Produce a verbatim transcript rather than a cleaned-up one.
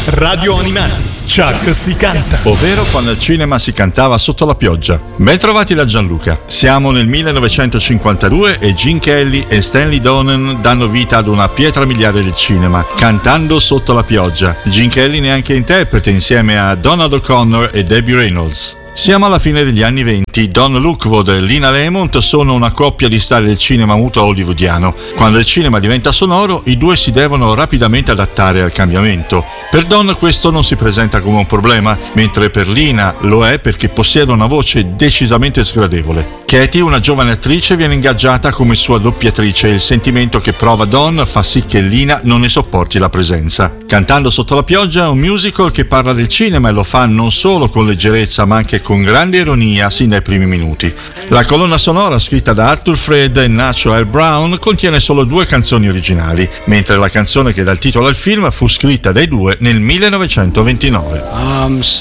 Radio Animati, Chuck si canta. Ovvero quando al cinema si cantava sotto la pioggia. Ben trovati da Gianluca. Siamo nel millenovecentocinquantadue e Gene Kelly e Stanley Donen danno vita ad una pietra miliare del cinema, Cantando sotto la pioggia. Gene Kelly ne è anche interprete insieme a Donald O'Connor e Debbie Reynolds. Siamo alla fine degli anni venti. Don Lookwood e Lina Lamont sono una coppia di star del cinema muto hollywoodiano. Quando il cinema diventa sonoro, i due si devono rapidamente adattare al cambiamento. Per Don questo non si presenta come un problema, mentre per Lina lo è perché possiede una voce decisamente sgradevole. Katie, una giovane attrice, viene ingaggiata come sua doppiatrice e il sentimento che prova Don fa sì che Lina non ne sopporti la presenza. Cantando sotto la pioggia è un musical che parla del cinema e lo fa non solo con leggerezza ma anche con grande ironia sin dai primi minuti. La colonna sonora, scritta da Arthur Fred e Nacho L. Brown, contiene solo due canzoni originali, mentre la canzone che dà il titolo al film fu scritta dai due nel millenovecentoventinove. I'm